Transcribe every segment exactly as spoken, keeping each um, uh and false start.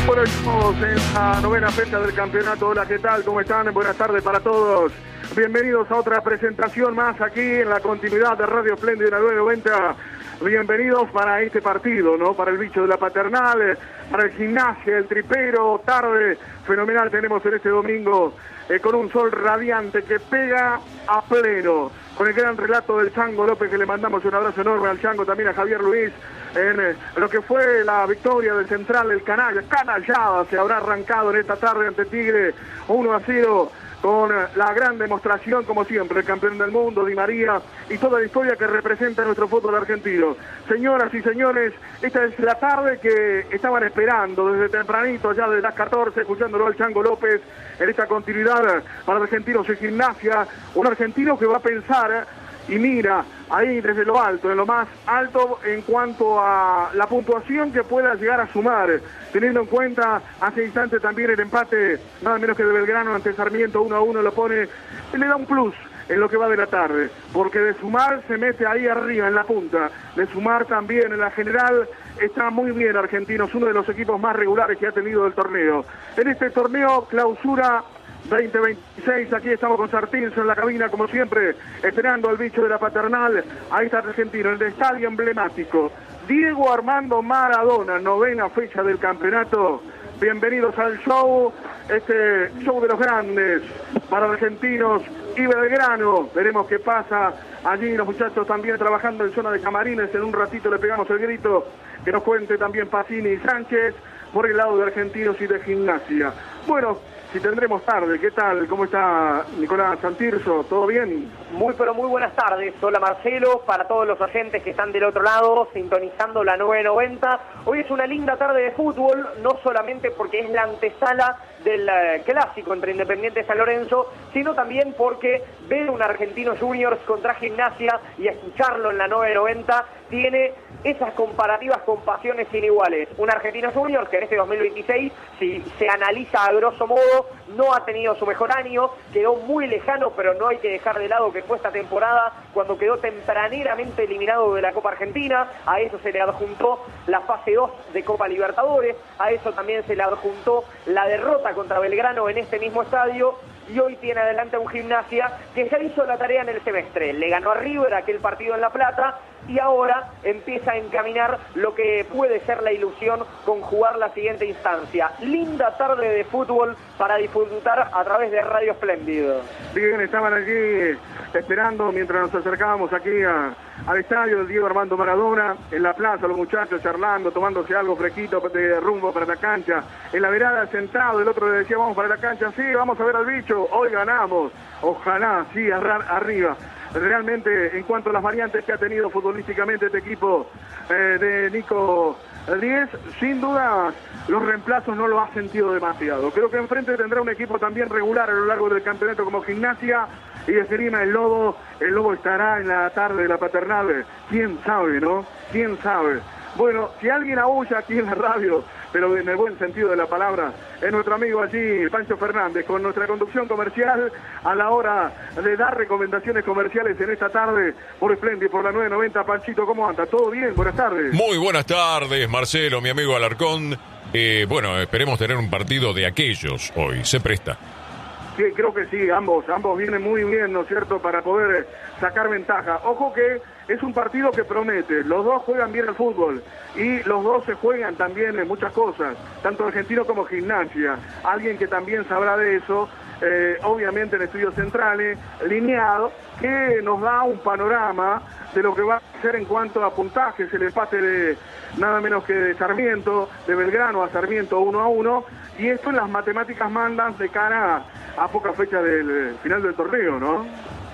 Bueno, estamos en la novena fecha del campeonato. Hola, ¿qué tal? ¿Cómo están? Buenas tardes para todos. Bienvenidos a otra presentación más aquí en la continuidad de Radio Espléndido de la nueve noventa. Bienvenidos para este partido, ¿no? Para el bicho de la Paternal, para el Gimnasia, el Tripero, tarde fenomenal tenemos en este domingo, eh, con un sol radiante que pega a pleno, con el gran relato del Chango López, que le mandamos un abrazo enorme al Chango, también a Javier Luis, en eh, lo que fue la victoria del Central, el canalla, canallada, se habrá arrancado en esta tarde ante Tigre, uno a cero, con la gran demostración, como siempre, el campeón del mundo, Di María, y toda la historia que representa nuestro fútbol argentino. Señoras y señores, esta es la tarde que estaban esperando desde tempranito, ya desde las catorce, escuchándolo al Chango López, en esta continuidad para Argentinos en Gimnasia, un argentino que va a pensar y mira ahí desde lo alto, en lo más alto en cuanto a la puntuación que pueda llegar a sumar, teniendo en cuenta hace instante también el empate, nada menos que de Belgrano ante Sarmiento uno a uno, lo pone, le da un plus en lo que va de la tarde, porque de sumar se mete ahí arriba en la punta, de sumar también en la general está muy bien Argentinos, uno de los equipos más regulares que ha tenido el torneo. En este torneo clausura veinte veintiséis, aquí estamos con Sartinso en la cabina, como siempre, esperando al bicho de la Paternal. Ahí está Argentino, en el estadio emblemático. Diego Armando Maradona, novena fecha del campeonato. Bienvenidos al show, este show de los grandes para Argentinos y Belgrano. Veremos qué pasa allí, los muchachos también trabajando en zona de camarines. En un ratito le pegamos el grito que nos cuente también Pacini y Sánchez por el lado de Argentinos y de Gimnasia. Bueno, si tendremos tarde, ¿qué tal? ¿Cómo está Nicolás Santirso? ¿Todo bien? Muy, pero muy buenas tardes. Hola Marcelo, para todos los oyentes que están del otro lado, sintonizando la nueve noventa. Hoy es una linda tarde de fútbol, no solamente porque es la antesala del uh, clásico entre Independiente y San Lorenzo, sino también porque ver un Argentinos Juniors contra Gimnasia y escucharlo en la nueve noventa tiene esas comparativas con pasiones iniguales. Un Argentinos Juniors que en este dos mil veintiséis, si se analiza a grosso modo, no ha tenido su mejor año, quedó muy lejano, pero no hay que dejar de lado que fue esta temporada cuando quedó tempraneramente eliminado de la Copa Argentina. A eso se le adjuntó la fase dos de Copa Libertadores, a eso también se le adjuntó la derrota contra Belgrano en este mismo estadio, y hoy tiene adelante a un Gimnasia que ya hizo la tarea en el semestre, le ganó a River aquel partido en La Plata, y ahora empieza a encaminar lo que puede ser la ilusión con jugar la siguiente instancia. Linda tarde de fútbol para disfrutar a través de Radio Espléndido. Bien, estaban allí esperando mientras nos acercábamos aquí a, al estadio del Diego Armando Maradona, en la plaza, los muchachos charlando, tomándose algo fresquito de rumbo para la cancha, en la verada sentado, el otro le decía vamos para la cancha, sí, vamos a ver al bicho, hoy ganamos, ojalá, sí, arriba. Realmente, en cuanto a las variantes que ha tenido futbolísticamente este equipo eh, de Nico Díez, sin duda los reemplazos no lo ha sentido demasiado. Creo que enfrente tendrá un equipo también regular a lo largo del campeonato como Gimnasia, y desde Lima el Lobo, el Lobo estará en la tarde de la Paternal, quién sabe, ¿no? Quién sabe. Bueno, si alguien aúlla aquí en la radio, pero en el buen sentido de la palabra, es nuestro amigo allí, Pancho Fernández, con nuestra conducción comercial a la hora de dar recomendaciones comerciales en esta tarde por Espléndido, por la nueve noventa. Panchito, ¿cómo anda? ¿Todo bien? Buenas tardes. Muy buenas tardes, Marcelo, mi amigo Alarcón. Eh, bueno, esperemos tener un partido de aquellos hoy, se presta. Sí, creo que sí, ambos, ambos vienen muy bien, ¿no es cierto?, para poder sacar ventaja. Ojo que es un partido que promete, los dos juegan bien al fútbol y los dos se juegan también en muchas cosas, tanto Argentino como Gimnasia. Alguien que también sabrá de eso, eh, obviamente en Estudios Centrales, lineado, que nos da un panorama de lo que va a ser en cuanto a puntajes, el empate de nada menos que de Sarmiento, de Belgrano a Sarmiento uno a uno, y esto en las matemáticas mandan de cara a, a poca fecha del final del torneo, ¿no?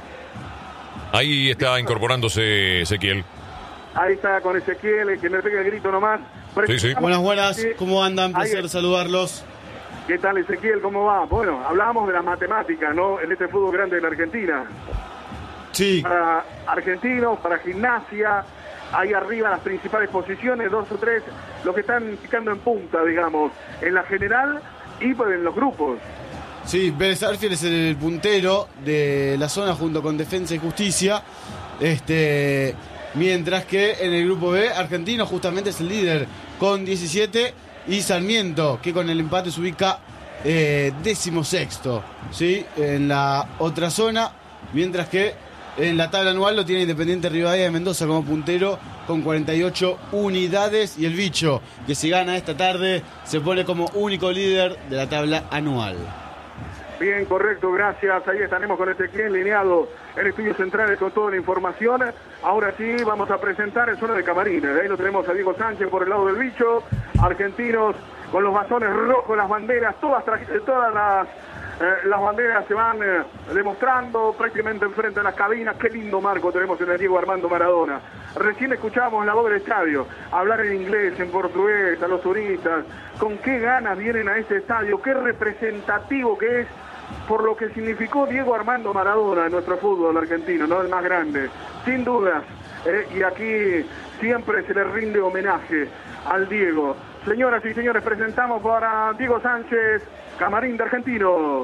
Ahí está incorporándose Ezequiel. Ahí está con Ezequiel, que me pega el grito nomás. Sí, sí. Buenas, buenas, ¿cómo andan? Placer saludarlos. ¿Qué tal, Ezequiel? ¿Cómo va? Bueno, hablábamos de las matemáticas, ¿no?, en este fútbol grande de la Argentina. Sí. Para Argentinos, para Gimnasia, ahí arriba las principales posiciones, dos o tres, los que están picando en punta, digamos, en la general y pues en los grupos. Sí, Vélez Sarsfield es el puntero de la zona junto con Defensa y Justicia, este, mientras que en el grupo B, Argentino justamente es el líder con diecisiete y Sarmiento, que con el empate se ubica eh, décimo sexto, ¿sí? En la otra zona, mientras que en la tabla anual lo tiene Independiente Rivadavia de Mendoza como puntero con cuarenta y ocho unidades, y el Bicho, que si gana esta tarde se pone como único líder de la tabla anual. Bien, correcto, gracias. Ahí estaremos con este cliente lineado en estudios centrales con toda la información. Ahora sí, vamos a presentar en zona de camarines. Ahí lo tenemos a Diego Sánchez por el lado del Bicho. Argentinos con los bastones rojos, las banderas, todas, todas las, eh, las banderas se van eh, demostrando prácticamente enfrente de las cabinas. Qué lindo marco tenemos en el Diego Armando Maradona. Recién escuchábamos la voz del estadio, hablar en inglés, en portugués, a los turistas. Con qué ganas vienen a este estadio, qué representativo que es por lo que significó Diego Armando Maradona en nuestro fútbol argentino, ¿no? El más grande, sin dudas. Eh, y aquí siempre se le rinde homenaje al Diego. Señoras y señores, presentamos para Diego Sánchez, Camarín de Argentinos.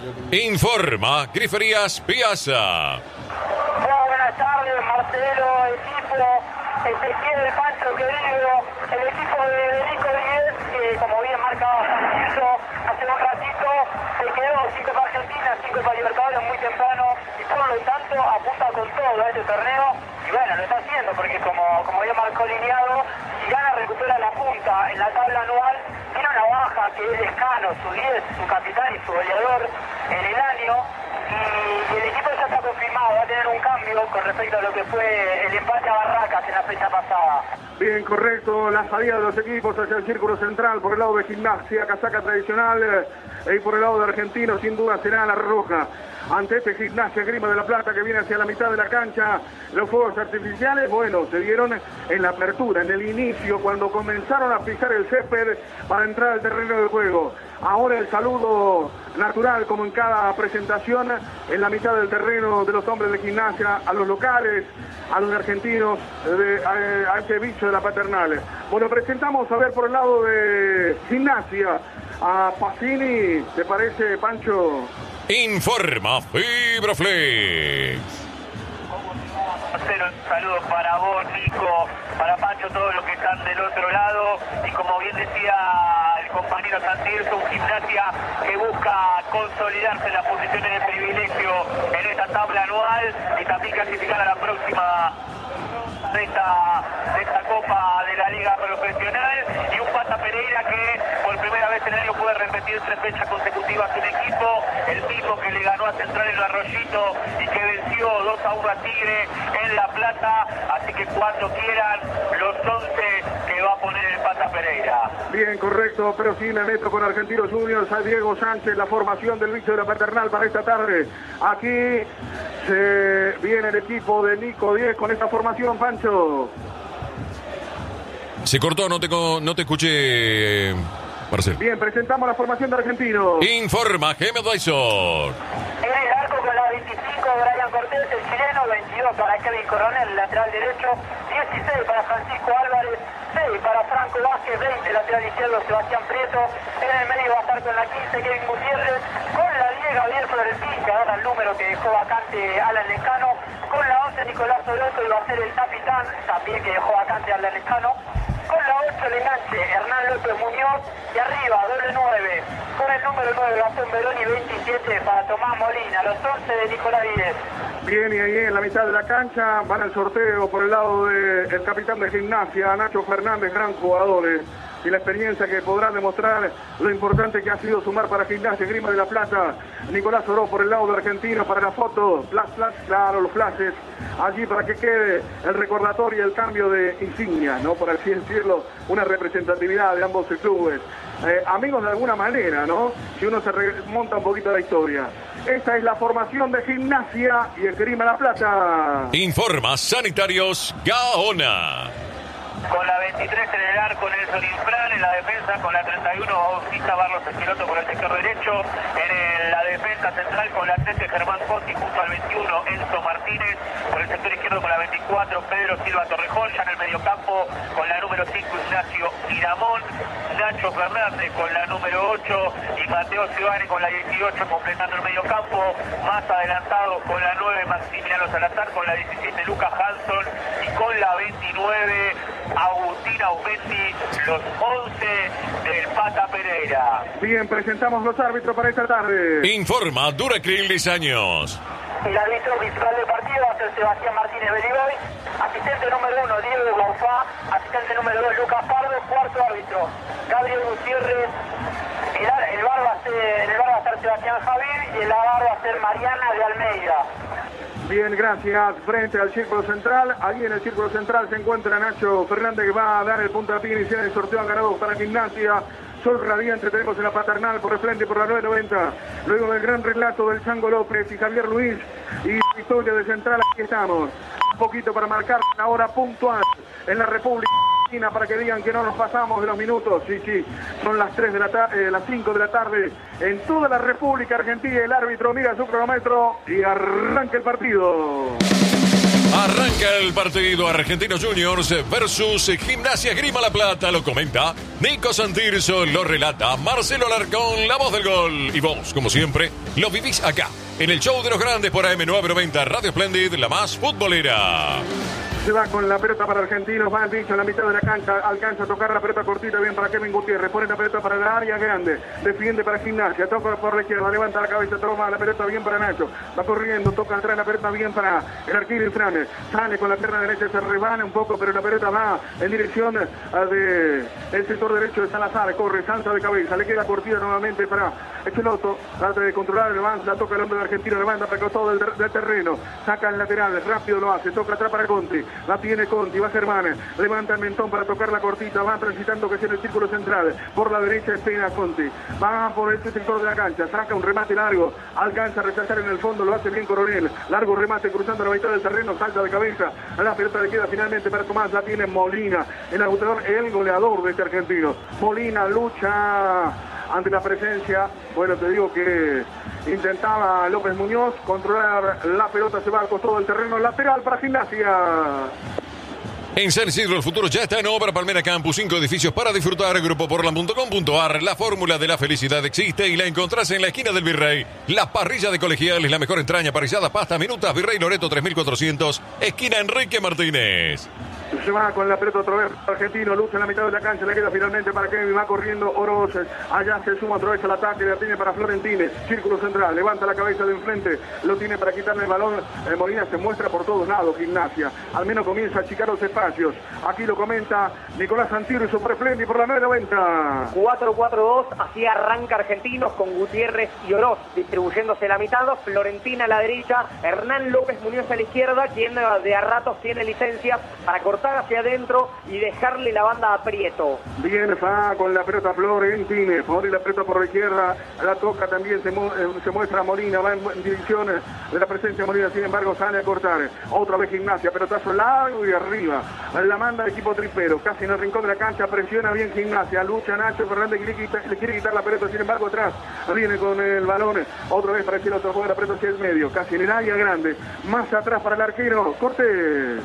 Informa Griferías Piazza. Hola, buenas tardes, Marcelo, equipo, Ezequiel, Pancho, querido, el equipo de Nico Díez, que como bien marcaba Francisco hace un ratito, se quedó cinco para Argentina, cinco para Libertadores muy temprano, y por lo tanto apunta con todo a este torneo, y bueno, lo está haciendo, porque como, como bien marcó lineado, si gana recupera la punta en la tabla anual, tiene una baja que es Lescano, su diez, su capitán y su goleador en el año, y el equipo ya está confirmado, va a tener un cambio con respecto a lo que fue el empate a Barracas en la fecha pasada. Bien, correcto, la salida de los equipos hacia el círculo central por el lado de Gimnasia, casaca tradicional, eh, y por el lado de Argentino sin duda será la roja. Ante este Gimnasia Grima de la Plata que viene hacia la mitad de la cancha, los fuegos artificiales, bueno, se dieron en la apertura, en el inicio, cuando comenzaron a pisar el césped para entrar al terreno de juego. Ahora el saludo natural, como en cada presentación, en la mitad del terreno de los hombres de Gimnasia, a los locales, a los argentinos, de, a, a este bicho de la paternal. Bueno, presentamos a ver por el lado de Gimnasia a Pacini, ¿te parece, Pancho? Informa Fibroflex. Marcelo, un saludo para vos, Nico, para Pancho, todos los que están del otro lado, y como bien decía el compañero Santirso, un Gimnasia que busca consolidarse en las posiciones de privilegio en esta tabla anual y también clasificar a la próxima de esta, de esta Copa de la Liga Profesional, y un Pata Pereira que por primera vez en el año puede repetir tres fechas consecutivas un equipo, el mismo que le ganó a Central en el Arroyito y que venció dos a uno a Tigre en La Plata, así que cuando quieran los once que va a poner el Pata Pereira. Bien, correcto, pero sí me meto con Argentinos Juniors, a Diego Sánchez, la formación del bicho de la paternal para esta tarde. Aquí se viene el equipo de Nico Díez con esta formación, Pancho. Se cortó, no te, no te escuché, Marcelo. Bien, presentamos la formación de Argentinos. Informa Gemma Dysor. En el arco con la veinticinco, Brian Cortés, el chileno, veintidós para Kevin Coronel, el lateral derecho, dieciséis para Francisco Álvarez, seis para Franco Vázquez, veinte, lateral izquierdo, Sebastián Prieto. En el medio va a estar con la quince, Kevin Gutiérrez, con la diez, Gabriel Florentín, que ahora el número que dejó vacante Alan Lescano, con la once, Nicolás Oroto, y va a ser el capitán, también que dejó vacante Alan Lescano. Con la ocho, el enganche, Hernán López Muñoz, y arriba, doble nueve, con el número nueve, Gastón Verón, y veintisiete para Tomás Molina, los once de Nicolás Díez. Bien, y ahí en la mitad de la cancha van al sorteo por el lado del capitán de Gimnasia, Nacho Fernández, gran jugadores, y la experiencia que podrá demostrar lo importante que ha sido sumar para Gimnasia Grima de la Plata. Nicolás Oró por el lado de Argentino para la foto, flash, flash, claro, los flashes, allí para que quede el recordatorio y el cambio de insignia, ¿no? Por así decirlo, una representatividad de ambos clubes. Eh, amigos de alguna manera, ¿no? Si uno se remonta un poquito a la historia. Esta es la formación de Gimnasia y el Grima de la Plata. Informa Sanitarios Gaona. Con la veintitrés en el arco, Nelson Infran. En la defensa con la treinta y uno, Bautista Barros Esqueloto por el sector derecho. En el, la defensa central con la trece, Germán Conti, junto al veintiuno, Enzo Martínez. Por el sector izquierdo con la veinticuatro, Pedro Silva Torrejón. Ya en el mediocampo con la número cinco, Ignacio Iramón. Nacho Fernández con la número ocho y Mateo Cebani con la dieciocho, completando el mediocampo. Más adelantado con la nueve, Maximiliano Salazar, con la diecisiete, Lucas Hanson, y con la veintinueve, Agustín Aupetti, los once del Pata Pereira. Bien, presentamos los árbitros para esta tarde. Informa Duracril Diseños. El árbitro principal del partido va a ser Sebastián Martínez Beliboy. Asistente número uno, Diego Baufá. Asistente número dos, Lucas Pardo. Cuarto árbitro, Gabriel Gutiérrez. El, el, bar va a ser, el bar va a ser Sebastián Javier y el bar va a ser Mariana de Almeida. Bien, gracias. Frente al círculo central, ahí en el círculo central se encuentra Nacho Fernández, que va a dar el puntapié inicial del sorteo ganado para Gimnasia. Sol radiante tenemos en la paternal por el frente por la nueve noventa. Luego del gran relato del Chango López y Javier Luis y victoria de central, aquí estamos. Un poquito para marcar la hora puntual en la República Argentina para que digan que no nos pasamos de los minutos. Sí, sí, son las tres de la tarde, eh, las cinco de la tarde en toda la República Argentina. El árbitro mira su cronómetro y arranca el partido. Arranca el partido Argentinos Juniors versus Gimnasia Esgrima La Plata. Lo comenta Nico Santirso, lo relata Marcelo Alarcón, la voz del gol. Y vos, como siempre, lo vivís acá, en el show de los grandes por A M nueve noventa Radio Splendid, la más futbolera. Se va con la pelota para Argentinos, va el bicho en la mitad de la cancha, alcanza a tocar la pelota cortita, bien para Kevin Gutiérrez, pone la pelota para la área grande, defiende para Gimnasia, toca por la izquierda, levanta la cabeza, toma la pelota bien para Nacho, va corriendo, toca atrás la pelota bien para el arquero Infrane, sale con la pierna derecha, se rebana un poco, pero la pelota va en dirección del sector derecho de Salazar, corre, salta de cabeza, le queda cortita nuevamente para Echeloto, trata de controlar el avance, la toca el hombre de Argentino, levanta para el costado del, del terreno, saca el lateral, rápido lo hace, toca atrás para Conti. La tiene Conti, va Germán, levanta el mentón para tocar la cortita, va transitando que sea en el círculo central, por la derecha espera Conti, va por este sector de la cancha, saca un remate largo, alcanza a rechazar en el fondo, lo hace bien Coronel, largo remate cruzando la mitad del terreno, salta de cabeza, la pelota le queda finalmente para Tomás, la tiene Molina, el agotador, el goleador de este argentino, Molina lucha ante la presencia, bueno, te digo que intentaba López Muñoz controlar la pelota, se va al costado del terreno, lateral para Gimnasia. En San Isidro el futuro ya está en obra. Palmera Campus, cinco edificios para disfrutar. Grupo Portland punto com punto a r. La fórmula de la felicidad existe y la encontrás en la esquina del Virrey. La parrilla de Colegiales, la mejor entraña, parrillada, pasta, minutas, Virrey Loreto tres mil cuatrocientos, esquina Enrique Martínez. Se va con la pelota otra vez Argentino, lucha en la mitad de la cancha, le queda finalmente para Kevin, va corriendo Oroz, allá se suma otra vez al ataque, la tiene para Florentines, círculo central, levanta la cabeza de enfrente, lo tiene para quitarle el balón, eh, Molina se muestra por todos lados, Gimnasia, al menos comienza a achicar los espacios, aquí lo comenta Nicolás Santiro y Super Flendi por la nueve noventa. cuatro cuatro dos, así arranca Argentinos con Gutiérrez y Oroz distribuyéndose la mitad, Florentina a la derecha, Hernán López Muñoz a la izquierda, quien de a ratos tiene licencia para cortar hacia adentro y dejarle la banda a Prieto. Bien, va con la pelota Florentines, pone la pelota por la izquierda, la toca también, se, mu eh, se muestra Molina, va en, en dirección de la presencia de Molina, sin embargo sale a cortar, otra vez Gimnasia, pelotazo largo y arriba, la manda el equipo tripero, casi en el rincón de la cancha, presiona bien Gimnasia, lucha Nacho Fernández, le quiere quitar, le quiere quitar la pelota, sin embargo atrás, viene con el balón, otra vez para el otro juego, la pelota hacia el medio, casi en el área grande, más atrás para el arquero, Cortés.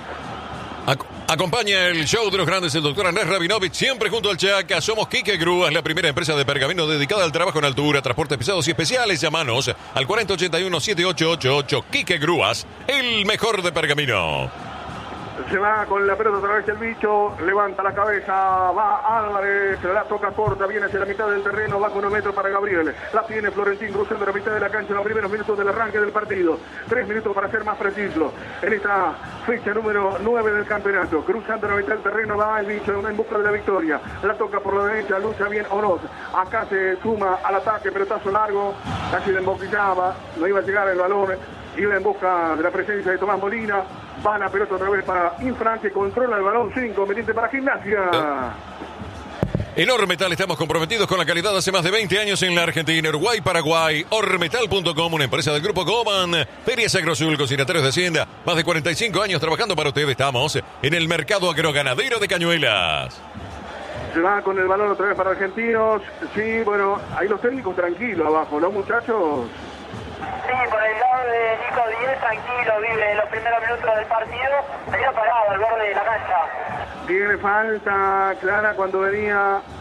Ac Acompaña el show de los grandes el doctor Andrés Rabinovich, siempre junto al Chaca. Somos Quique Grúas, la primera empresa de pergamino dedicada al trabajo en altura, transportes pesados y especiales. Llámanos al cuarenta ochenta y uno, setenta y ocho ochenta y ocho. Quique Grúas, el mejor de pergamino. Se va con la pelota otra vez el bicho, levanta la cabeza, va Álvarez, la toca corta, viene hacia la mitad del terreno, va con un metro para Gabriel, la tiene Florentín cruzando la mitad de la cancha en los primeros minutos del arranque del partido, tres minutos para ser más preciso, en esta fecha número nueve del campeonato, cruzando la mitad del terreno, va el bicho en busca de la victoria, la toca por la derecha, lucha bien Oroz, acá se suma al ataque, pelotazo largo, casi le embotellaba, no iba a llegar el balón, iba en busca de la presencia de Tomás Molina. Va la pelota otra vez para Infran, que controla el balón, sin inconveniente para Gimnasia. En Ormetal estamos comprometidos con la calidad hace más de veinte años en la Argentina, Uruguay, Paraguay. Ormetal punto com, una empresa del Grupo Goman. Ferias Agrosul, cocinatarios de Hacienda. Más de cuarenta y cinco años trabajando para ustedes. Estamos en el mercado agroganadero de Cañuelas. Se va con el balón otra vez para Argentinos. Sí, bueno, ahí los técnicos tranquilos abajo, ¿no, muchachos? Sí, por el lado de Nico Díez, tranquilo, vive los primeros minutos del partido, venía parado al borde de la cancha. Tiene falta clara cuando venía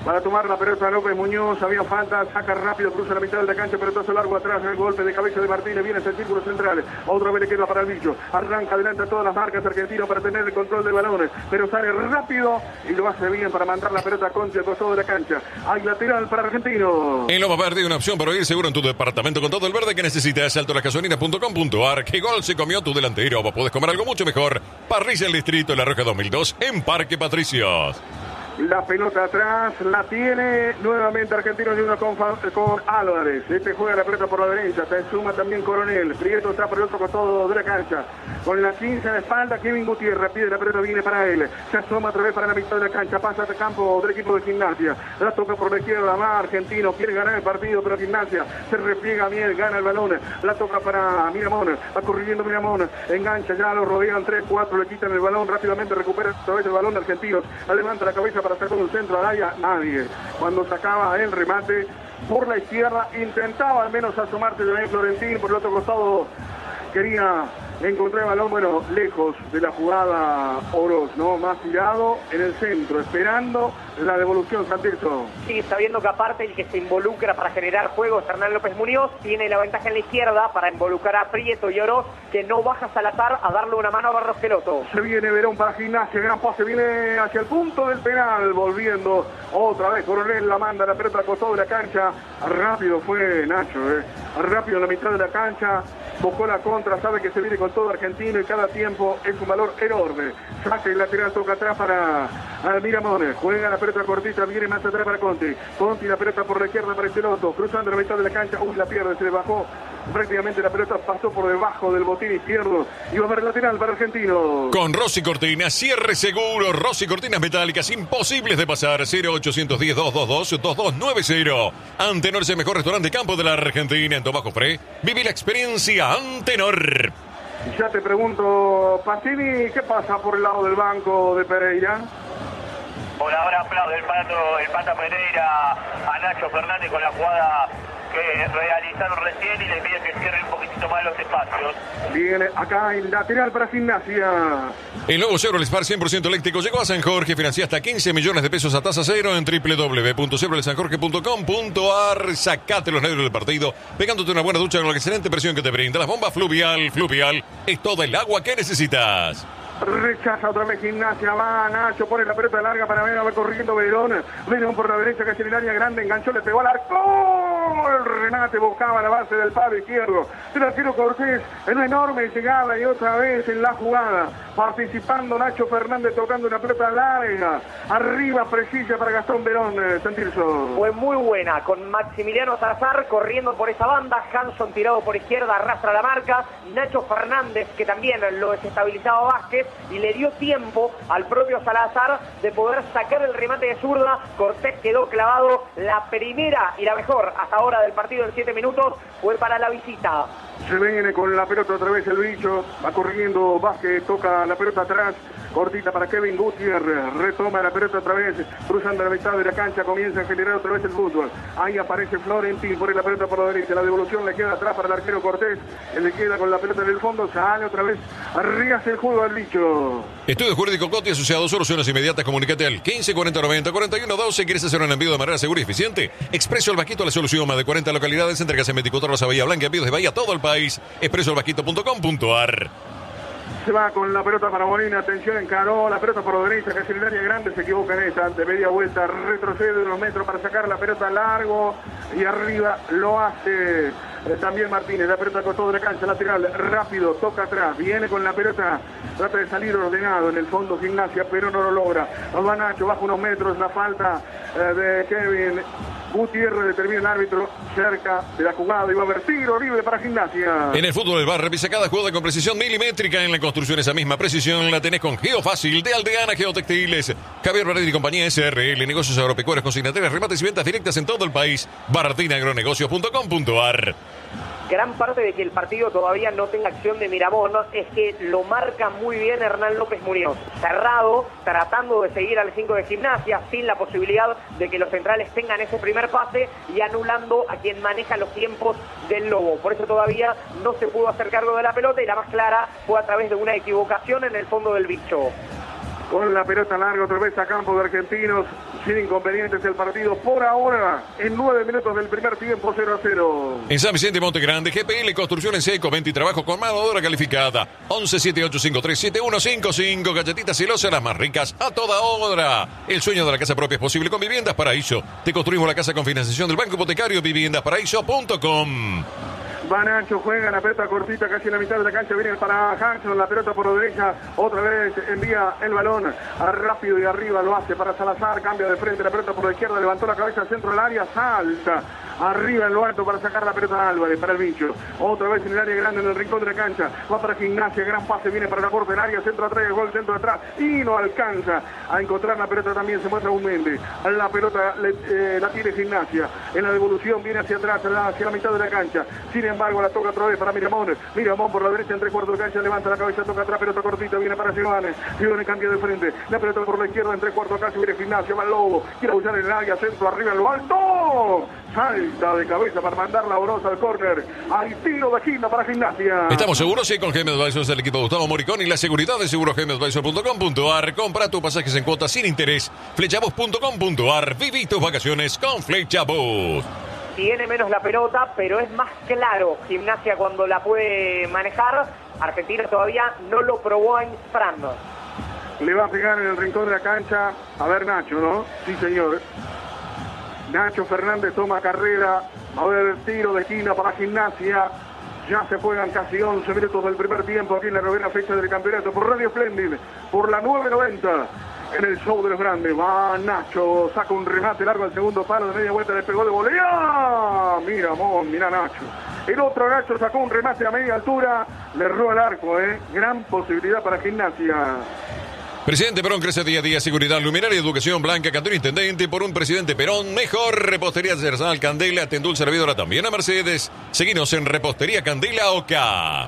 para tomar la pelota López Muñoz, había falta, saca rápido, cruza la mitad de la cancha, pelotazo largo atrás, el golpe de cabeza de Martínez, viene hacia el círculo central, otra vez le queda para el bicho, arranca adelante a todas las marcas argentinos para tener el control del balón, pero sale rápido y lo hace bien para mandar la pelota contra el costado de la cancha. Hay lateral para Argentino. En Loma Verde, una opción para ir seguro en tu departamento con todo el verde que necesitas. alto las gasolinas punto com punto ar. ¿Qué gol se comió tu delantero? Vos podés comer algo mucho mejor. Parrilla El Distrito, La Roja dos mil dos, en Parque Patricios. La pelota atrás, la tiene nuevamente Argentino Juniors con, con Álvarez. Este juega la pelota por la derecha, se suma también Coronel. Prieto está por el otro costado de la cancha. Con la quince de espalda, Kevin Gutiérrez pide la pelota, viene para él. Se asoma otra vez para la mitad de la cancha, pasa de campo del equipo de Gimnasia. La toca por la izquierda, más Argentino, quiere ganar el partido, pero Gimnasia se repliega bien, gana el balón. La toca para Miramón, va corriendo Miramón, engancha, ya lo rodean tres, cuatro, le quitan el balón, rápidamente recupera otra vez el balón de Argentinos. Levanta la cabeza para sacar un centro al área, nadie. Cuando sacaba el remate por la izquierda, intentaba al menos asomarse de Florentín, por el otro costado quería encontrar el balón, bueno, lejos de la jugada Oroz, ¿no? Más tirado en el centro, esperando la devolución, Santirso. Sí, sabiendo que aparte el que se involucra para generar juego es Hernán López Muñoz, tiene la ventaja en la izquierda para involucrar a Prieto y Oroz, que no baja Salazar a darle una mano a Barros Queloto. Se viene Verón para Gimnasia, gran pase, viene hacia el punto del penal, volviendo otra vez Coronel, la manda, la pelota al costado de la cancha, rápido fue Nacho, eh. rápido en la mitad de la cancha, buscó la contra, sabe que se viene con todo Argentino y cada tiempo es un valor enorme. Saca el lateral, toca atrás para Miramón, juega la pelota cortita, viene más atrás para Conti. Conti la pelota por la izquierda para Queloto, cruzando la mitad de la cancha, uy, la pierde, se le bajó. Prácticamente la pelota pasó por debajo del botín izquierdo y va a haber lateral para Argentino. Con Rossi Cortinas, cierre seguro, Rossi Cortinas metálicas imposibles de pasar. Cero ochocientos diez, doscientos veintidós, veintidós noventa. Antenor es el mejor restaurante de campo de la Argentina. En Tomás Jofré, viví la experiencia Antenor. Ya te pregunto, Pacini, ¿qué pasa por el lado del banco de Pereira? Por ahora aplaude el pato, el Pata Pereira a Nacho Fernández con la jugada que realizaron recién y le piden que cierre un poquitito más los espacios. Viene acá el lateral para Gimnasia. El nuevo Chevrolet Spark cien por ciento eléctrico llegó a San Jorge. Financia hasta quince millones de pesos a tasa cero en doble u doble u doble u punto chevrolet san jorge punto com punto ar. Sacate los nervios del partido pegándote una buena ducha con la excelente presión que te brinda la bomba Fluvial. Fluvial es toda el agua que necesitas. Rechaza otra vez Gimnasia, va Nacho, pone la pelota larga para ver, va corriendo Verón. Verón por la derecha, que es en el área grande, enganchó, le pegó al arco. El remate buscaba la base del palo izquierdo. El arquero Cortés en una enorme llegada y otra vez en la jugada. Participando Nacho Fernández tocando una pelota larga. Arriba, precisa para Gastón Verón, eh, Santirso. Fue muy buena, con Maximiliano Salazar corriendo por esa banda. Hanson tirado por izquierda, arrastra la marca. Nacho Fernández, que también lo desestabilizaba Vázquez. Y le dio tiempo al propio Salazar de poder sacar el remate de zurda. Cortés quedó clavado. La primera y la mejor hasta ahora del partido en siete minutos fue para la visita. Se viene con la pelota otra vez el bicho. Va corriendo Vázquez, toca la pelota atrás. Cortita para Kevin Gutiérrez, retoma la pelota otra vez, cruzando la mitad de la cancha, comienza a generar otra vez el fútbol. Ahí aparece Florentín, pone la pelota por la derecha, la devolución le queda atrás para el arquero Cortés, él le queda con la pelota en el fondo, sale otra vez, arriesga el juego al bicho. Estudio Jurídico Coti asociado, soluciones inmediatas, comunícate al quince cuarenta noventa cuarenta y uno doce. ¿Quieres hacer un envío de manera segura y eficiente? Expreso El Vasquito, la solución, más de cuarenta localidades, entregas en veinticuatro horas a Bahía Blanca, envíos de Bahía a todo el país. expreso el vasquito punto com punto ar. Se va con la pelota para Molina, atención, encaró la pelota por la derecha, que es el área grande, se equivoca en esa, ante media vuelta, retrocede unos metros para sacar la pelota largo y arriba lo hace eh, también Martínez, la pelota con toda la cancha, lateral, rápido, toca atrás, viene con la pelota, trata de salir ordenado en el fondo Gimnasia, pero no lo logra, va Nacho, baja unos metros, la falta eh, de Kevin Gutiérrez, determina el árbitro cerca de la jugada y va a haber tiro libre para Gimnasia. En el fútbol del bar, revisa cada jugada con precisión milimétrica. En la construcción esa misma precisión la tenés con Geofácil de Aldeana Geotextiles. Javier Varetti y compañía S R L, negocios agropecuarios, consignatarias, remates y ventas directas en todo el país. Baratina agronegocios punto com punto ar. Gran parte de que el partido todavía no tenga acción de Miramón es que lo marca muy bien Hernán López Muñoz. Cerrado, tratando de seguir al cinco de Gimnasia, sin la posibilidad de que los centrales tengan ese primer pase y anulando a quien maneja los tiempos del Lobo. Por eso todavía no se pudo hacer cargo de la pelota y la más clara fue a través de una equivocación en el fondo del bicho. Con la pelota larga otra vez a campo de Argentinos, sin inconvenientes el partido por ahora, en nueve minutos del primer tiempo, cero a cero. En San Vicente Monte Grande, G P L, construcción en seco, venta y trabajo con mano de obra calificada. once siete ocho cinco tres siete uno cinco cinco, galletitas celosas, las más ricas a toda hora. El sueño de la casa propia es posible con Viviendas Paraíso. Te construimos la casa con financiación del Banco Hipotecario, viviendas paraíso punto com. Va Nacho, juega la pelota cortita, casi en la mitad de la cancha, viene para Hanson, la pelota por la derecha, otra vez envía el balón, a rápido y arriba lo hace para Salazar, cambia de frente, la pelota por la izquierda, levantó la cabeza al centro del área, salta, arriba en lo alto para sacar la pelota a Álvarez, para el bicho, otra vez en el área grande, en el rincón de la cancha, va para Gimnasia, gran pase, viene para la puerta del área, centro atrás, el gol, centro atrás, y no alcanza a encontrar la pelota también, se muestra un Méndez, la pelota le, eh, la tiene Gimnasia, en la devolución viene hacia atrás, hacia la mitad de la cancha, sin embargo la toca otra vez para Miramón, Miramón por la derecha en tres cuartos de cancha, levanta la cabeza, toca atrás, pelota cortita, viene para Giovanni, Giovanni cambia de frente, la pelota por la izquierda en tres cuartos de cancha, viene Gimnasia, va el Lobo, quiere usar en el área, centro arriba en lo alto, salta de cabeza para mandar la Orosa al córner, hay tiro de esquina para Gimnasia. Estamos seguros, sí, con G M Advisors del equipo de Gustavo Moricón y la seguridad de seguro G M Advisor punto com punto a r. Compra tus pasajes en cuotas sin interés, flechabus punto com punto a r. Viví tus vacaciones con Flechabus. Tiene menos la pelota, pero es más claro Gimnasia cuando la puede manejar. Argentina todavía no lo probó en Fran. Le va a pegar en el rincón de la cancha, a ver Nacho, ¿no? Sí, señor. Nacho Fernández toma carrera, a ver, tiro de esquina para Gimnasia. Ya se juegan casi once minutos del primer tiempo aquí en la novena fecha del campeonato por Radio Splendid, por la nueve noventa. En el show de los grandes, va Nacho, saca un remate largo al segundo palo, de media vuelta le pegó de volea. Mira, Mon, mira Nacho. El otro Nacho sacó un remate a media altura, le erró el arco, ¿eh? Gran posibilidad para Gimnasia. Presidente Perón crece día a día, seguridad, luminaria, educación blanca, cantón intendente, por un presidente Perón, mejor repostería artesanal Candela, Tendul servidora también a Mercedes. Seguinos en Repostería Candela Oca.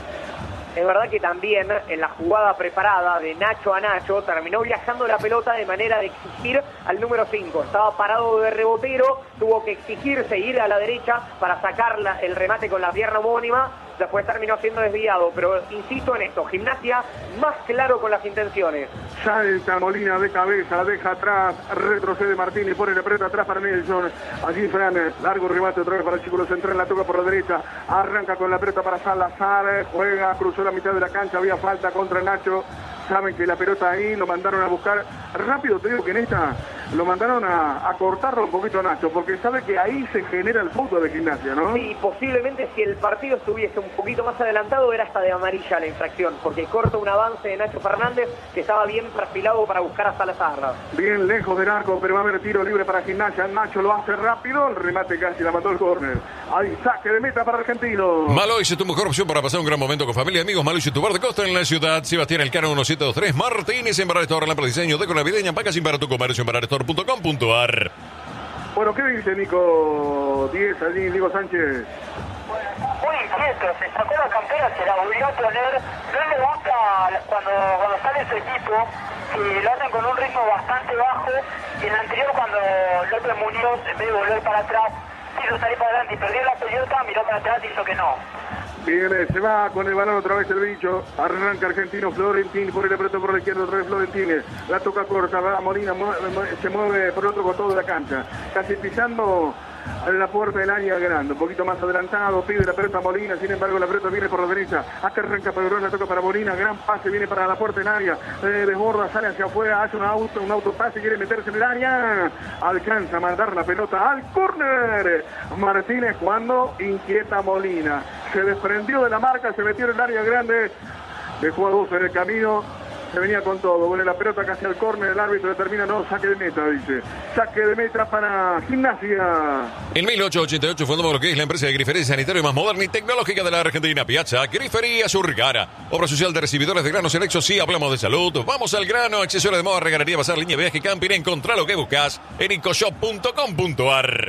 Es verdad que también en la jugada preparada de Nacho a Nacho terminó viajando la pelota de manera de exigir al número cinco. Estaba parado de rebotero, tuvo que exigirse ir a la derecha para sacar la, el remate con la pierna homónima. Después terminó siendo desviado, pero insisto en esto, Gimnasia más claro con las intenciones. Salta Molina de cabeza, deja atrás, retrocede Martín y pone la pelota atrás para Nelson. Allí Fran, largo remate otra vez para el círculo central, la toca por la derecha, arranca con la pelota para Salazar, juega, cruzó la mitad de la cancha, había falta contra Nacho. Saben que la pelota ahí, lo mandaron a buscar. Rápido te digo que en esta lo mandaron a, a cortarlo un poquito a Nacho, porque sabe que ahí se genera el fútbol de Gimnasia, ¿no? Sí, posiblemente si el partido estuviese un poquito más adelantado era hasta de amarilla la infracción, porque corta un avance de Nacho Fernández que estaba bien perfilado para buscar a Salazar. Bien lejos del arco, pero va a haber tiro libre para Gimnasia. Nacho lo hace rápido, el remate casi la mandó el córner. Hay saque de meta para Argentinos. Malois es tu mejor opción para pasar un gran momento con familia y amigos. Malois es tu bar de costa en la ciudad. Sebastián Elcano uno siete dos tres Martínez en Barrestore, lámpara diseño, decora navideña, packaging para tu comercio en barrestore punto com punto a r. Bueno, ¿qué dice Nico diez allí, Diego Sánchez? Muy inquieto, se sacó la campera, se la volvió a poner. No le gusta cuando, cuando sale su equipo, que lo hacen con un ritmo bastante bajo. Y en el anterior, cuando López Muñoz, en vez de volver para atrás, quiso salir para adelante y perdió la pelota, miró para atrás y hizo que no. Viene, se va con el balón otra vez el bicho. Arranca Argentino, Florentín, por el pelota por la izquierda, otra vez Florentín. La toca corta, va Molina, se mueve por el otro costado de la cancha. Casi pisando en la puerta del área grande, un poquito más adelantado, pide la pelota a Molina, sin embargo la pelota viene por la derecha, acá arranca Pedrón, la toca para Molina, gran pase, viene para la puerta del área, eh, desborda, sale hacia afuera, hace un auto, un autopase, quiere meterse en el área, alcanza a mandar la pelota al córner. Martínez cuando inquieta a Molina, se desprendió de la marca, se metió en el área grande, dejó a dos en el camino. Se venía con todo, vuelve la pelota casi al córner, el árbitro determina no, saque de meta, dice. Saque de meta para Gimnasia. En mil ochocientos ochenta y ocho fundamos lo que es la empresa de grifería sanitaria más moderna y tecnológica de la Argentina, Piazza Grifería Surgara. Obra social de recibidores de granos electros, sí, hablamos de salud. Vamos al grano, accesorios de moda, regalería, bazar, línea, viaje, camping. Encontrá lo que buscas en incoshop punto com punto a r.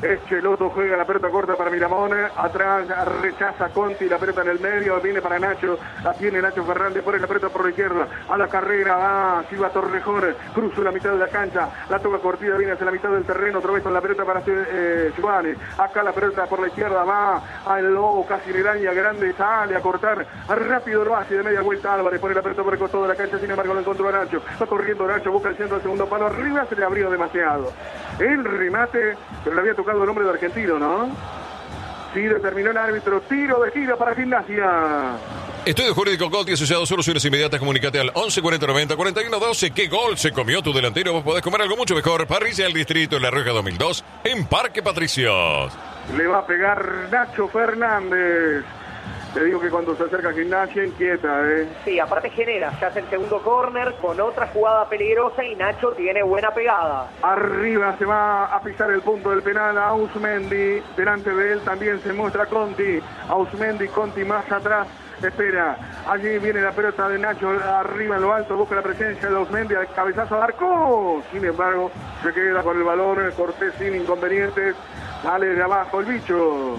Echeloto juega la pelota corta para Miramón, atrás rechaza Conti, la pelota en el medio, viene para Nacho, la tiene Nacho Fernández, pone la pelota por la izquierda, a la carrera va Silva Torrejón, cruza la mitad de la cancha, la toca cortida, viene hacia la mitad del terreno, otra vez con la pelota para eh, Giovanni, acá la pelota por la izquierda, va al lobo, casi en el área grande, sale a cortar, rápido lo hace de media vuelta Álvarez, pone la pelota por el costado de la cancha, sin embargo lo encontró a Nacho, va corriendo Nacho, busca el centro del segundo palo, arriba se le abrió demasiado. El remate, pero le había tocado el hombre de Argentino, ¿no? Sí, determinó el árbitro, tiro de gira para Gimnasia. Estudio Jurídico Gotti Asociados, soluciones inmediatas, comunicate al once cuarenta noventa cuarenta y uno doce. ¿Qué gol se comió tu delantero? Vos podés comer algo mucho mejor. Parrilla del Distrito en La Rioja dos mil dos, en Parque Patricios. Le va a pegar Nacho Fernández. Te digo que cuando se acerca a Gimnasia inquieta, ¿eh? Sí, aparte genera, se hace el segundo córner con otra jugada peligrosa y Nacho tiene buena pegada. Arriba se va a pisar el punto del penal a Ausmendi. Delante de él también se muestra Conti. Ausmendi, Conti más atrás. Espera, allí viene la pelota de Nacho arriba en lo alto, busca la presencia de Ausmendi, al cabezazo al arco. Sin embargo, se queda con el balón, Cortés sin inconvenientes. Sale de abajo el bicho.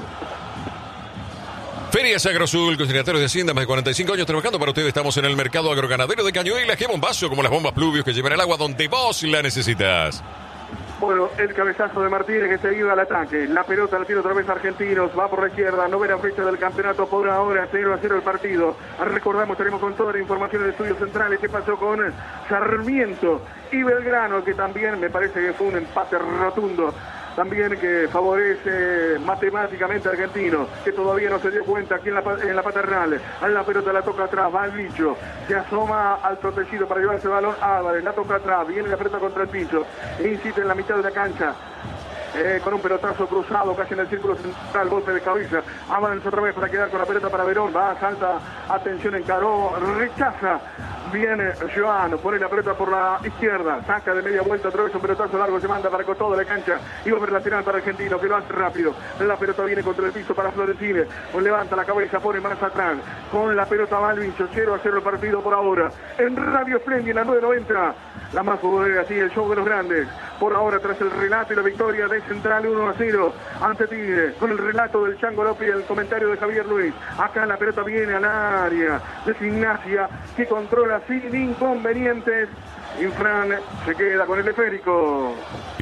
Ferias Agrosul, consignatarios de Hacienda, más de cuarenta y cinco años trabajando para ustedes. Estamos en el mercado agroganadero de Cañuelas. ¡Qué bombazo! Como las bombas pluvios que llevan el agua donde vos la necesitas. Bueno, el cabezazo de Martínez que se iba al ataque. La pelota la tiene otra vez Argentinos. Va por la izquierda. Novena fecha del campeonato por ahora. cero a cero el partido. Recordamos, tenemos con toda la información de estudios centrales. ¿Qué pasó con Sarmiento y Belgrano? Que también me parece que fue un empate rotundo. También que favorece matemáticamente a Argentino, que todavía no se dio cuenta aquí en la, en la paternal. A la pelota la toca atrás, va el bicho, se asoma al protegido para llevarse el balón. Álvarez la toca atrás, viene la pelota contra el bicho, incita en la mitad de la cancha. Eh, con un pelotazo cruzado casi en el círculo central, golpe de cabeza, avanza otra vez para quedar con la pelota para Verón, va, salta, atención, encaró, rechaza, viene Joan, pone la pelota por la izquierda, saca de media vuelta, otra vez un pelotazo largo, se manda para todo de la cancha, y va a ver la final para Argentino, que lo hace rápido, la pelota viene contra el piso para Florentine, levanta la cabeza, pone más atrás, con la pelota va al bicho, cero a cero el partido por ahora, en Radio Splendid, en la nueve noventa, la más futbolera, así el show de los grandes, por ahora tras el relato y la victoria de Central uno a cero ante Tigre, con el relato del Chango López y el comentario de Javier Luis. Acá la pelota viene al área de Gimnasia, que controla sin inconvenientes. Infran se queda con el esférico.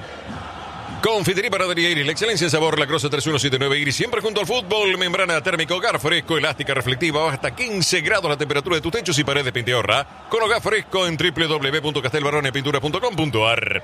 Confitería Panadería Iris, la excelencia en sabor, la Croce tres uno siete nueve Iris, siempre junto al fútbol, membrana térmica, hogar fresco, elástica, reflectiva, baja hasta quince grados la temperatura de tus techos y paredes Pinteorra, con hogar fresco en doble u doble u doble u punto castelbaronepintura punto com punto a r.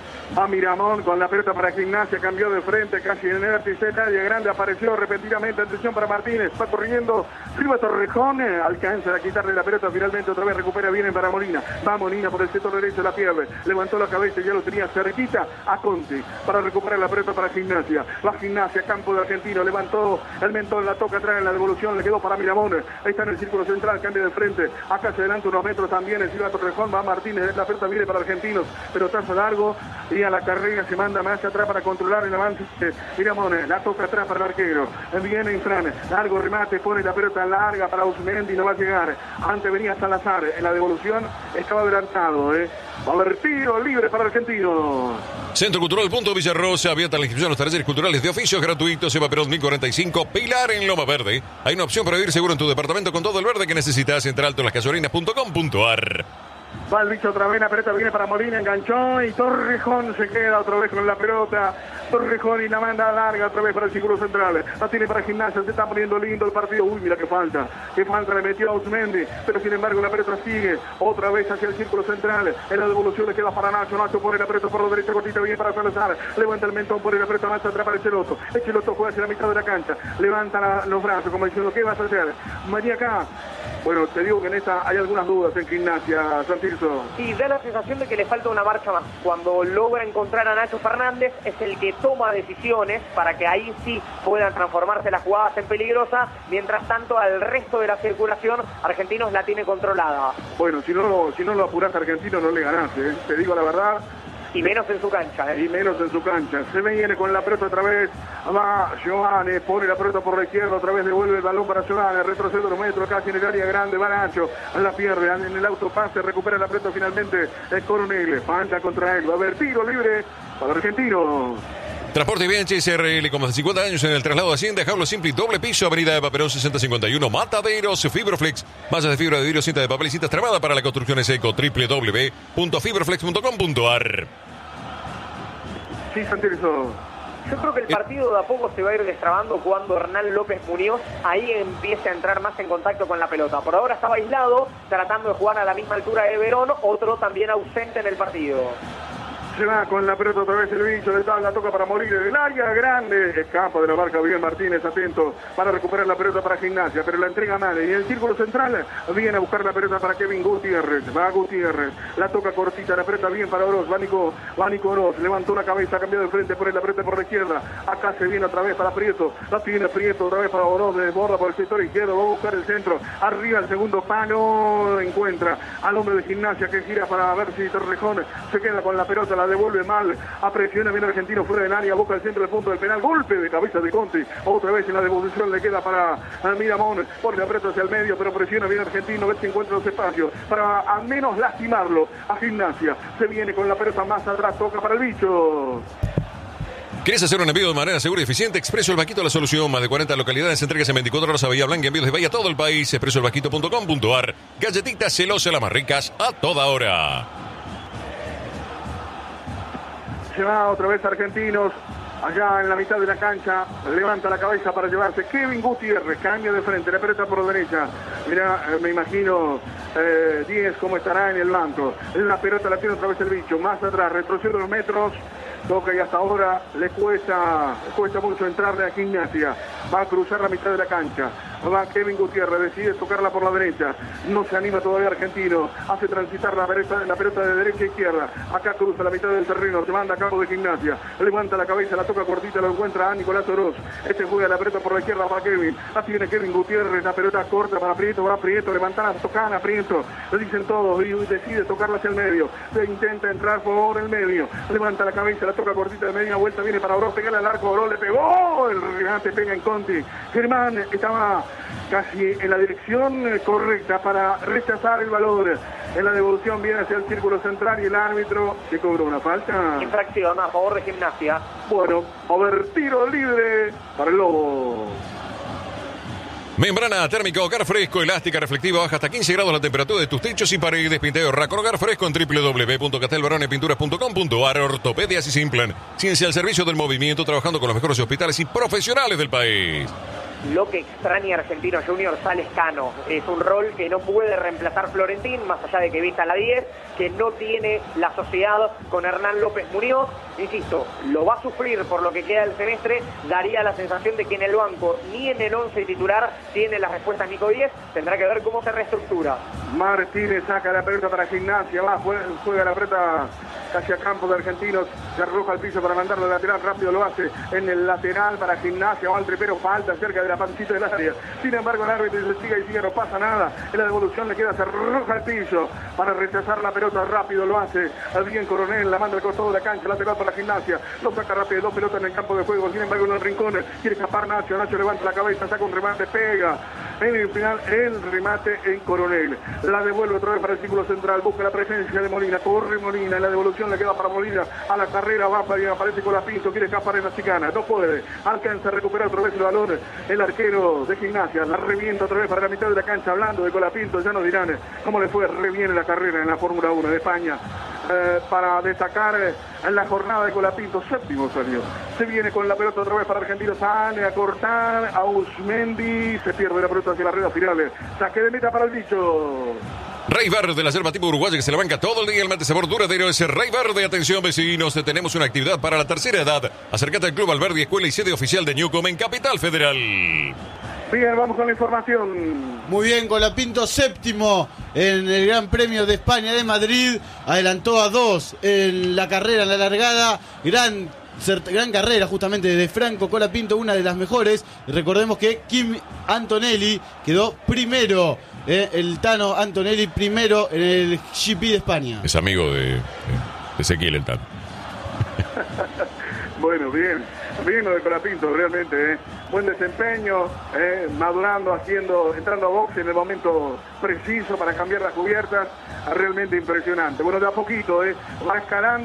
A Miramón con la pelota para Gimnasia, cambió de frente, casi en el vértice, nadie grande, apareció repentinamente, atención para Martínez, va corriendo, Silva Torrejón, alcanza a quitarle la pelota, finalmente otra vez recupera, viene para Molina, va Molina por el sector derecho, la pierde, levantó la cabeza y ya lo tenía cerquita a Conti, para recuperar la pelota para Gimnasia, la Gimnasia, campo de Argentino, levantó el mentón, la toca atrás en la devolución, le quedó para Miramón, ahí está en el círculo central, cambia de frente, acá se adelanta unos metros también, el Silva Torrejón, va Martínez, la pelota viene para Argentinos, pero trazo largo, y a la carrera se manda más atrás para controlar el avance. Miramón, la toca atrás para el arquero. Viene Infran, largo remate, pone la pelota larga para Ausmendi, no va a llegar. Antes venía Salazar, en la devolución estaba adelantado. ¿eh? Va a haber tiro libre para Argentino. Centro Cultural Punto Villarrosa, abierta la inscripción a los talleres culturales de oficios gratuitos, Eva Perón mil cuarenta y cinco, Pilar en Loma Verde. Hay una opción para vivir seguro en tu departamento con todo el verde que necesitas. Entra alto en las gasolinas punto com punto a r. Va el bicho otra vez, la pelota viene para Molina, enganchó y Torrejón se queda otra vez con la pelota. Torrejón y la manda larga otra vez para el círculo central. La tiene para Gimnasia, se está poniendo lindo el partido. Uy, mira que falta. Que falta le metió a Ausmendi, pero sin embargo la pelota sigue otra vez hacia el círculo central. En la devolución le queda para Nacho. Nacho pone la pelota por la derecha, cortita bien para Salazar. Levanta el mentón, pone la pelota más atrás para el Cheloto. El Cheloto juega hacia la mitad de la cancha. Levanta la, los brazos como diciendo, ¿qué vas a hacer? María acá. Bueno, te digo que en esta hay algunas dudas en Gimnasia, Santirso. Sí, da la sensación de que le falta una marcha más. Cuando logra encontrar a Nacho Fernández, es el que toma decisiones para que ahí sí puedan transformarse las jugadas en peligrosas. Mientras tanto, al resto de la circulación, Argentinos la tiene controlada. Bueno, si no, si no lo apurás a Argentino, no le ganás, ¿eh? Te digo la verdad. Y menos en su cancha, ¿eh? Y menos en su cancha. Se viene con la pelota otra vez. Va Giovanni, pone la pelota por la izquierda. Otra vez devuelve el balón para Giovanni. Retrocede unos metros casi en el área grande. Va Nacho. La pierde en el autopase. Recupera la pelota finalmente. Es Coronel. Falta contra él. Va a haber tiro libre para Argentino. Transporte Bianchi S R L con más de cincuenta años en el traslado de Hacienda, Jaulo Simple, doble piso, Avenida de Paperón sesenta cincuenta y uno, Mataderos, Fibroflex, masas de fibra de vidrio, cinta de papel y cintas trabada para la construcción Eco, doble u doble u doble u punto fibroflex punto com punto a r. Sí, Santirso. Yo creo que el partido de a poco se va a ir destrabando cuando Hernán López Muñoz ahí empiece a entrar más en contacto con la pelota. Por ahora estaba aislado, tratando de jugar a la misma altura de Verón, otro también ausente en el partido. Se va con la pelota otra vez el bicho, le da la toca para morir en el área grande. Escapa de la marca Miguel Martínez, atento para recuperar la pelota para Gimnasia, pero la entrega mal. Y en el círculo central viene a buscar la pelota para Kevin Gutiérrez. Va Gutiérrez, la toca cortita, la pelota bien para Oroz. Va Nico, va Nico Oroz, levantó la cabeza, cambió de frente, pone la pelota por la izquierda. Acá se viene otra vez para Prieto, la tiene Prieto otra vez para Oroz, desborda por el sector izquierdo, va a buscar el centro. Arriba el segundo palo, encuentra al hombre de Gimnasia que gira para ver si Torrejón se queda con la pelota, la devuelve mal, a presiona bien Argentino fuera del área, busca el centro del punto del penal, golpe de cabeza de Conti, otra vez en la devolución le queda para Miramón, pone la pelota hacia el medio, pero presiona bien Argentino, ver si encuentra los espacios, para al menos lastimarlo a Gimnasia, se viene con la pelota más atrás, toca para el bicho. ¿Quieres hacer un envío de manera segura y eficiente? Expreso El Vaquito, la solución. Más de cuarenta localidades, entregas en veinticuatro horas a Bahía Blanca, envíos de Bahía a todo el país. expreso el vaquito punto com punto a r. Galletitas celosas, las más ricas, a toda hora. Se va otra vez Argentinos, allá en la mitad de la cancha, levanta la cabeza para llevarse Kevin Gutiérrez, cambia de frente, la pelota por derecha. Mira, eh, me imagino eh, diez cómo estará en el banco. La pelota la tiene otra vez el bicho, más atrás, retrocede unos metros, toca y hasta ahora le cuesta, le cuesta mucho entrarle a Gimnasia. Va a cruzar la mitad de la cancha. Va Kevin Gutiérrez, decide tocarla por la derecha. No se anima todavía Argentino. Hace transitar la pelota, la pelota de derecha a izquierda. Acá cruza la mitad del terreno. Se manda a cabo de Gimnasia. Levanta la cabeza, la toca cortita, lo encuentra a Nicolás Oroz. Este juega la pelota por la izquierda para Kevin. La tiene Kevin Gutiérrez. La pelota corta para Prieto. Va Prieto. Levantar, tocar a Prieto. Le dicen todos y decide tocarla hacia el medio. Se intenta entrar por el medio. Levanta la cabeza, la toca cortita de media vuelta. Viene para Oroz. Pega al arco. Oroz le pegó. El remate pega en Conti. Germán estaba casi en la dirección correcta para rechazar el valor. En la devolución viene hacia el círculo central y el árbitro que cobró una falta. Infracción a favor de Gimnasia. Bueno, over tiro libre para el Lobo. Membrana térmica Hogar Fresco, elástica, reflectiva, baja hasta quince grados la temperatura de tus techos y paredes. Pinteo Raco Hogar Fresco en doble u doble u doble u punto castelbaronepinturas punto com punto a r. Ortopedias y Simplan. Ciencia al servicio del movimiento, trabajando con los mejores hospitales y profesionales del país. Lo que extraña a Argentino Junior sale Cano. Es un rol que no puede reemplazar Florentín, más allá de que vista la diez, que no tiene la sociedad con Hernán López Muñoz. Insisto, lo va a sufrir por lo que queda del semestre. Daría la sensación de que en el banco, ni en el once titular, tiene las respuestas Nico diez. Tendrá que ver cómo se reestructura. Martínez saca la pelota para Gimnasia, va, juega, juega la pelota casi a campo de Argentinos, se arroja al piso para mandarlo al lateral, rápido lo hace en el lateral para Gimnasia, va al tripero, falta cerca de la pancita del área. Sin embargo, el árbitro se sigue y sigue, no pasa nada. En la devolución le queda, se arroja al piso para rechazar la pelota, rápido lo hace. Al bien Coronel, la manda al costado de la cancha, lateral para Gimnasia, lo saca rápido, dos pelotas en el campo de juego. Sin embargo, en el rincón quiere escapar Nacho, Nacho levanta la cabeza, saca un remate, pega. En el final, el remate en Coronel. La devuelve otra vez para el círculo central, busca la presencia de Molina, corre Molina, en la devolución le queda para Molina, a la carrera va para y aparece con la Pinto, quiere escapar en la chicana, no puede, alcanza a recuperar otra vez el balón, el arquero de Gimnasia, la revienta otra vez para la mitad de la cancha, hablando de Colapinto, ya nos dirán cómo le fue, reviene la carrera en la Fórmula uno de España. Eh, para destacar eh, en la jornada de Colapinto, séptimo salió, se viene con la pelota otra vez para Argentinos, sale a cortar a Usmendi, se pierde la pelota hacia la red final, saque de meta para el bicho. Rey Verde, la yerba tipo uruguaya que se la banca todo el día, el mate sabor duradero es Rey Verde. Atención vecinos, tenemos una actividad para la tercera edad. Acércate al Club Alberdi, escuela y sede oficial de Newcom en Capital Federal. Bien, vamos con la información. Muy bien, Colapinto séptimo en el Gran Premio de España de Madrid. Adelantó a dos en la carrera, en la largada. Gran, gran carrera justamente de Franco Colapinto, una de las mejores. Recordemos que Kim Antonelli quedó primero. Eh, el Tano Antonelli primero en el G P de España. Es amigo de, de Ezequiel el Tano. Bueno, bien, bien lo de Colapinto, realmente, ¿eh? Buen desempeño, eh, madurando, haciendo, entrando a boxe en el momento preciso para cambiar las cubiertas, realmente impresionante. Bueno, de a poquito, ¿eh? Va escalando.